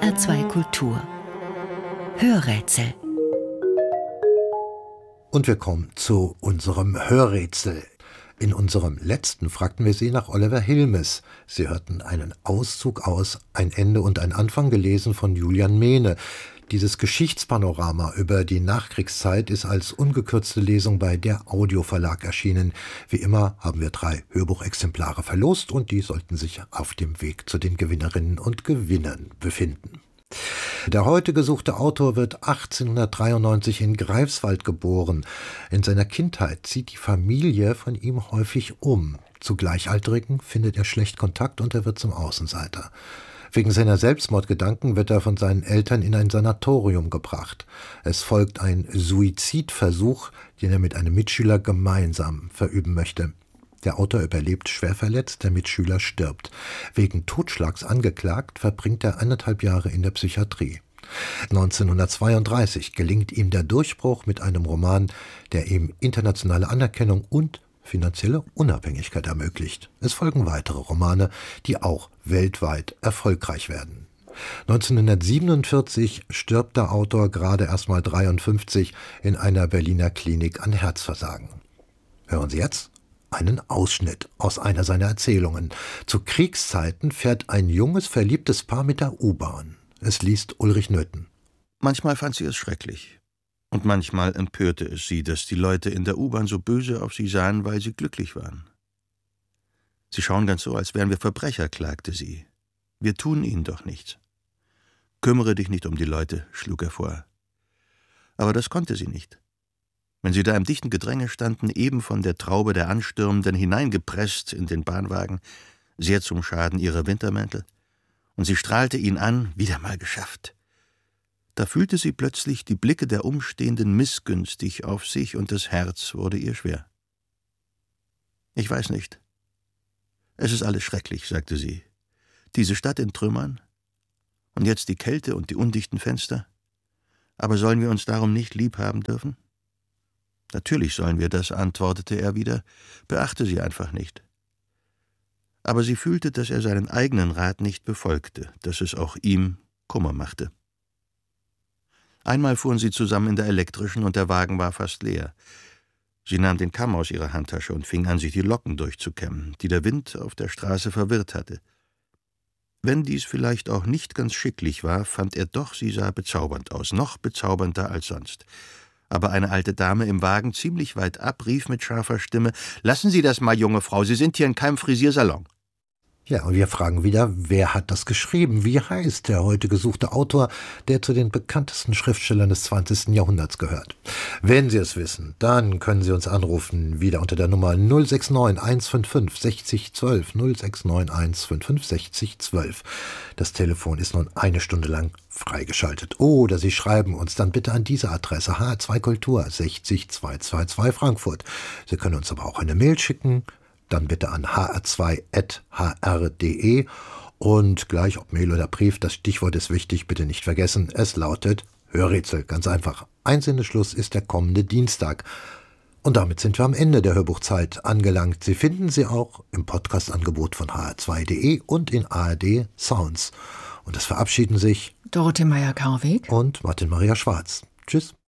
HR2 Kultur. Hörrätsel. Und wir kommen zu unserem Hörrätsel. In unserem letzten fragten wir Sie nach Oliver Hilmes. Sie hörten einen Auszug aus Ein Ende und ein Anfang, gelesen von Julian Mehne. Dieses Geschichtspanorama über die Nachkriegszeit ist als ungekürzte Lesung bei der Audio Verlag erschienen. Wie immer haben wir 3 Hörbuchexemplare verlost und die sollten sich auf dem Weg zu den Gewinnerinnen und Gewinnern befinden. Der heute gesuchte Autor wird 1893 in Greifswald geboren. In seiner Kindheit zieht die Familie von ihm häufig um. Zu Gleichaltrigen findet er schlecht Kontakt und er wird zum Außenseiter. Wegen seiner Selbstmordgedanken wird er von seinen Eltern in ein Sanatorium gebracht. Es folgt ein Suizidversuch, den er mit einem Mitschüler gemeinsam verüben möchte. Der Autor überlebt schwer verletzt, der Mitschüler stirbt. Wegen Totschlags angeklagt, verbringt er 1,5 Jahre in der Psychiatrie. 1932 gelingt ihm der Durchbruch mit einem Roman, der ihm internationale Anerkennung und finanzielle Unabhängigkeit ermöglicht. Es folgen weitere Romane, die auch weltweit erfolgreich werden. 1947 stirbt der Autor, gerade erst mal 53, in einer Berliner Klinik an Herzversagen. Hören Sie jetzt einen Ausschnitt aus einer seiner Erzählungen. Zu Kriegszeiten fährt ein junges, verliebtes Paar mit der U-Bahn. Es liest Ulrich Nöthen. Manchmal fand sie es schrecklich. Und manchmal empörte es sie, dass die Leute in der U-Bahn so böse auf sie sahen, weil sie glücklich waren. »Sie schauen ganz so, als wären wir Verbrecher«, klagte sie. »Wir tun ihnen doch nichts.« »Kümmere dich nicht um die Leute«, schlug er vor. Aber das konnte sie nicht. Wenn sie da im dichten Gedränge standen, eben von der Traube der Anstürmenden hineingepresst in den Bahnwagen, sehr zum Schaden ihrer Wintermäntel, und sie strahlte ihn an, wieder mal geschafft. Da fühlte sie plötzlich die Blicke der Umstehenden missgünstig auf sich und das Herz wurde ihr schwer. »Ich weiß nicht. Es ist alles schrecklich«, sagte sie. »Diese Stadt in Trümmern und jetzt die Kälte und die undichten Fenster. Aber sollen wir uns darum nicht lieb haben dürfen?« »Natürlich sollen wir das«, antwortete er wieder, »beachte sie einfach nicht.« Aber sie fühlte, dass er seinen eigenen Rat nicht befolgte, dass es auch ihm Kummer machte. Einmal fuhren sie zusammen in der elektrischen und der Wagen war fast leer. Sie nahm den Kamm aus ihrer Handtasche und fing an, sich die Locken durchzukämmen, die der Wind auf der Straße verwirrt hatte. Wenn dies vielleicht auch nicht ganz schicklich war, fand er doch, sie sah bezaubernd aus, noch bezaubernder als sonst. Aber eine alte Dame im Wagen, ziemlich weit ab, rief mit scharfer Stimme: »Lassen Sie das mal, junge Frau, Sie sind hier in keinem Frisiersalon.« Ja, und wir fragen wieder, wer hat das geschrieben? Wie heißt der heute gesuchte Autor, der zu den bekanntesten Schriftstellern des 20. Jahrhunderts gehört? Wenn Sie es wissen, dann können Sie uns anrufen, wieder unter der Nummer 069 155 60 12, 069 155 60 12. Das Telefon ist nun 1 Stunde lang freigeschaltet. Oder Sie schreiben uns dann bitte an diese Adresse: HR2 Kultur 60222 Frankfurt. Sie können uns aber auch eine Mail schicken, dann bitte an hr2@hr.de und gleich ob Mail oder Brief, das Stichwort ist wichtig, bitte nicht vergessen, es lautet Hörrätsel, ganz einfach. Einsendeschluss ist der kommende Dienstag. Und damit sind wir am Ende der Hörbuchzeit angelangt. Sie finden sie auch im Podcast-Angebot von hr2.de und in ARD Sounds. Und es verabschieden sich Dorothee Meyer-Karweg und Martin Maria Schwarz. Tschüss.